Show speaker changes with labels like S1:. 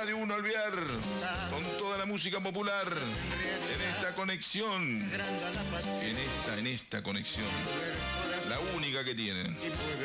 S1: Radio 1 Alvear, con toda la música popular, en esta conexión, en esta conexión, la única que tienen.